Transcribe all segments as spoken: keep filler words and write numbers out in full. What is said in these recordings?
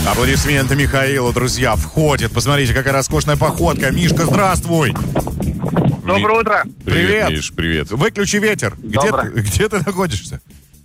Аплодисменты Михаилу, друзья, входит. Посмотрите, какая роскошная походка. Мишка, здравствуй. Доброе утро. Привет. Привет, Миш, привет. Выключи ветер. Где Доброе. ты, где ты находишься?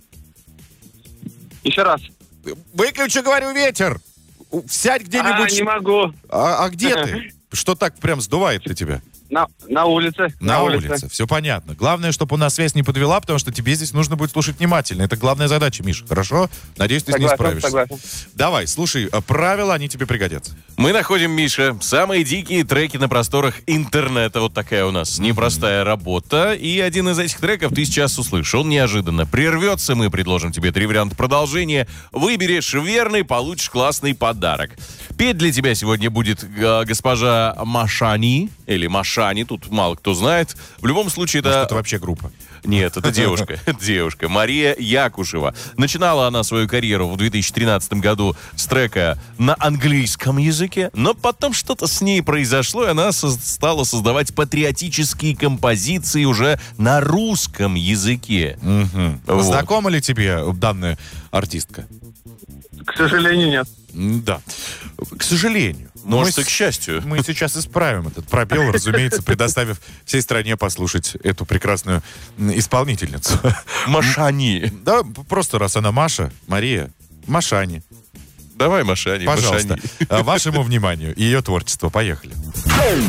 Еще раз. Выключи, говорю, ветер. У- Сядь А, где-нибудь. не могу. А, а где ты? Что так прям сдувает-то тебя? На, на улице. На, улице. Все понятно. Главное, чтобы у нас связь не подвела, потому что тебе здесь нужно будет слушать внимательно. Это главная задача, Миша. Хорошо? Надеюсь, ты Согласен, с ней справишься. согласен. Давай, слушай, а правила, они тебе пригодятся. Мы находим, Миша, самые дикие треки на просторах интернета. Вот такая у нас непростая работа. И один из этих треков ты сейчас услышишь. Он неожиданно прервется. Мы предложим тебе три варианта продолжения. Выберешь верный, получишь классный подарок. Петь для тебя сегодня будет э, госпожа Машани. Или Машани, тут мало кто знает. В любом случае, Может, это... это вообще группа. Нет, это девушка. Это девушка. Мария Якушева. Начинала она свою карьеру в две тысячи тринадцатом году с трека на английском языке, но потом что-то с ней произошло, и она со- стала создавать патриотические композиции уже на русском языке. Вот. Знакома ли тебе данная артистка? К сожалению, нет. М, Да. К сожалению. Но Может, мы и к с- счастью. Мы сейчас исправим этот пробел, разумеется, предоставив всей стране послушать эту прекрасную м, исполнительницу. Машани. Да, просто раз она Маша, Мария, Машани. Давай, Машани, Пожалуйста, Машани. а, вашему вниманию ее творчество. Поехали.